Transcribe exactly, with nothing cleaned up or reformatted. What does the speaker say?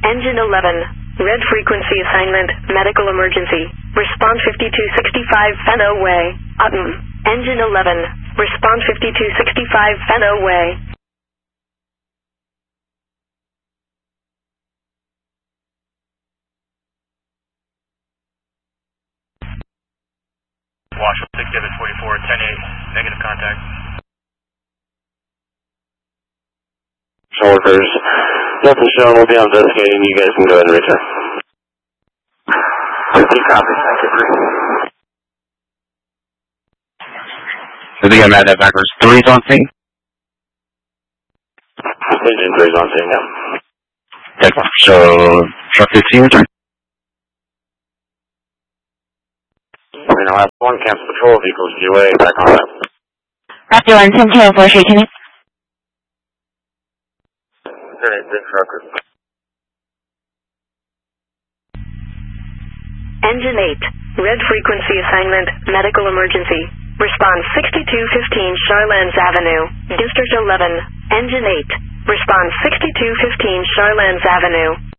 Engine eleven, red frequency assignment, medical emergency. Response fifty-two sixty-five Fenno Way, Utton. Engine eleven, response fifty-two sixty-five Fenno Way. Washington six seven forty-four, ten eight, negative contact. Show workers, nothing shown, we'll be on investigating, you guys can go ahead and return. fifty copies, thank you. I think I mad that backwards. Three's on scene? Engine three's on scene, yeah. Okay, so, truck fifteen return. We now have one cancel patrol vehicles G W A back on that. Roger one, ten two four, street tuning. Engine eight, red frequency assignment, medical emergency. Response sixty-two fifteen Charlands Avenue, District eleven. Engine eight, response sixty-two fifteen Charlands Avenue.